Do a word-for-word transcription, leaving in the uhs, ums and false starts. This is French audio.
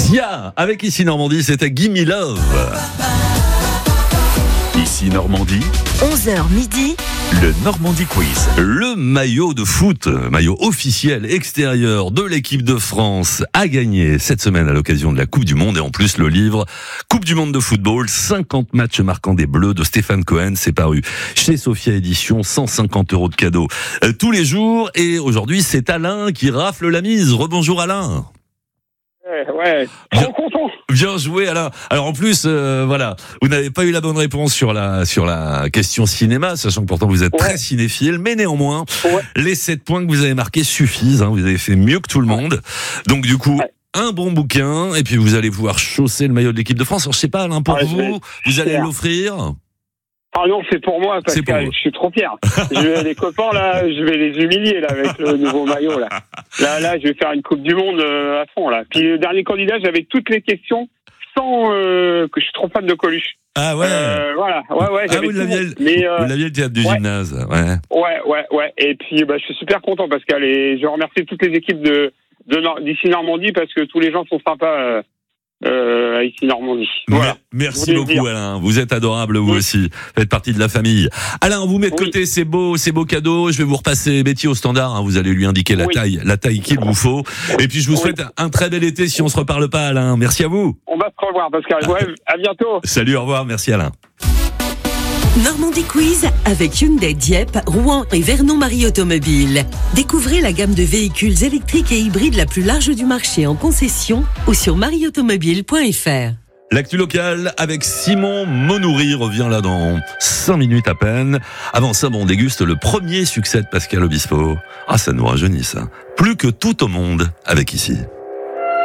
Sia, avec Ici Normandie, c'était Gimme Love. Ici Normandie, onze heures midi, le Normandie Quiz. Le maillot de foot, maillot officiel extérieur de l'équipe de France, a gagné cette semaine à l'occasion de la Coupe du Monde. Et en plus, le livre Coupe du Monde de football, cinquante matchs marquants des Bleus de Stéphane Cohen, c'est paru chez Sophia Édition, cent cinquante euros de cadeaux euh, tous les jours. Et aujourd'hui, c'est Alain qui rafle la mise. Rebonjour Alain. Ouais, ouais, trop content. Bien joué Alain. Alors en plus, euh, voilà, vous n'avez pas eu la bonne réponse sur la sur la question cinéma, sachant que pourtant vous êtes ouais. très cinéphile, mais néanmoins, ouais. les sept points que vous avez marqués suffisent. Hein, vous avez fait mieux que tout le monde. Donc du coup. Ouais. Un bon bouquin, et puis vous allez pouvoir chausser le maillot de l'équipe de France. Alors, je sais pas, Alain, pour ah, vous, vous allez l'offrir. Ah non, c'est pour moi, parce que je suis trop fier. Je vais, les copains, là, je vais les humilier, là, avec le nouveau maillot, là. Là, là, je vais faire une Coupe du Monde euh, à fond, là. Puis le dernier candidat, j'avais toutes les questions, sans euh, que je suis trop fan de Coluche. Ah ouais. Euh, voilà, ouais, ouais. Ah, vous l'aviez, euh, vous l'aviez le théâtre du ouais. gymnase, ouais. Ouais, ouais, ouais. Et puis, bah, je suis super content, parce que allez, je remercie toutes les équipes de, de Nord, d'ici Normandie, parce que tous les gens sont sympas, euh, Euh, ici Normandie. Voilà. Merci beaucoup Alain, vous êtes adorable vous oui. aussi, faites partie de la famille. Alain, on vous met de oui. côté ces beaux, ces beaux cadeaux. Je vais vous repasser Betty au standard, hein. Vous allez lui indiquer la oui. taille, la taille qu'il vous faut. Et puis je vous oui. souhaite un très bel été si on se reparle pas Alain. Merci à vous. On va se revoir Pascal. Ouais, à bientôt. Salut, au revoir, merci Alain. Normandie Quiz avec Hyundai, Dieppe, Rouen et Vernon-Marie Automobile. Découvrez la gamme de véhicules électriques et hybrides la plus large du marché en concession ou sur marie automobile point f r. L'actu locale avec Simon Monoury revient là dans cinq minutes à peine. Avant ça, on déguste le premier succès de Pascal Obispo. Ah, ça nous rajeunit ça. Plus que tout au monde avec Ici.